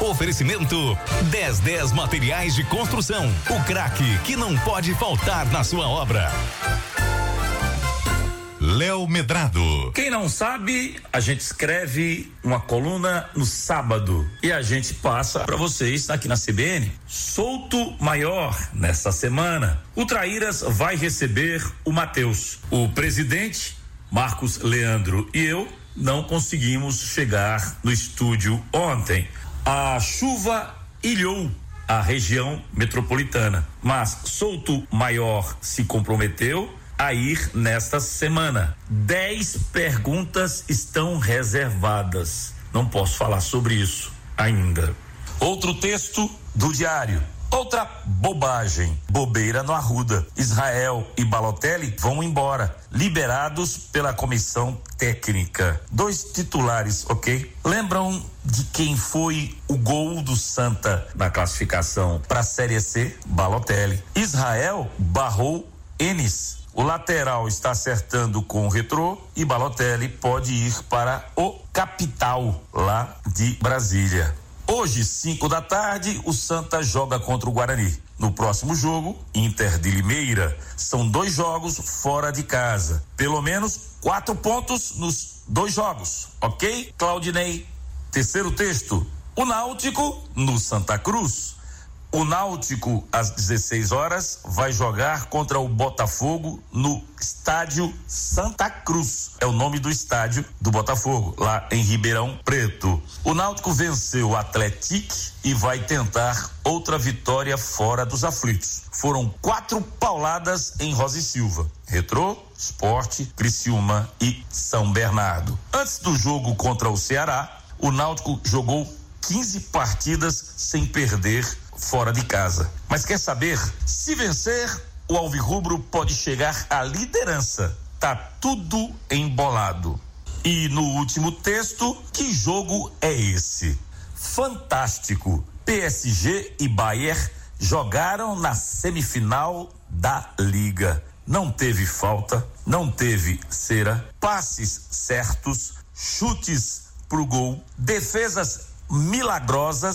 Oferecimento 1010 Materiais de Construção. O craque que não pode faltar na sua obra. Léo Medrado. Quem não sabe, a gente escreve uma coluna no sábado e a gente passa para vocês aqui na CBN. Solto maior nessa semana. O Traíras vai receber o Matheus. O presidente, Marcos Leandro, e eu não conseguimos chegar no estúdio ontem. A chuva ilhou a região metropolitana, mas Souto Maior se comprometeu a ir nesta semana. 10 perguntas estão reservadas. Não posso falar sobre isso ainda. Outro texto do diário. Outra bobagem, bobeira no Arruda. Israel e Balotelli vão embora, liberados pela comissão técnica. 2 titulares, ok? Lembram de quem foi o gol do Santa na classificação para a Série C? Balotelli. Israel barrou Enes. O lateral está acertando com o Retrô e Balotelli pode ir para o Capital, lá de Brasília. Hoje, 5 da tarde, o Santa joga contra o Guarani. No próximo jogo, Inter de Limeira. São 2 jogos fora de casa. Pelo menos 4 pontos nos 2 jogos, ok? Claudinei. Terceiro texto. O Náutico no Santa Cruz. O Náutico, às 16 horas, vai jogar contra o Botafogo no Estádio Santa Cruz. É o nome do estádio do Botafogo, lá em Ribeirão Preto. O Náutico venceu o Atlético e vai tentar outra vitória fora dos aflitos. Foram 4 pauladas em Rosa e Silva. Retrô, Sport, Criciúma e São Bernardo. Antes do jogo contra o Ceará, o Náutico jogou 15 partidas sem perder fora de casa. Mas quer saber? Se vencer, o alvirrubro pode chegar à liderança. Tá tudo embolado. E no último texto, que jogo é esse? Fantástico. PSG e Bayern jogaram na semifinal da Liga. Não teve falta, não teve cera, passes certos, chutes pro gol, defesas milagrosas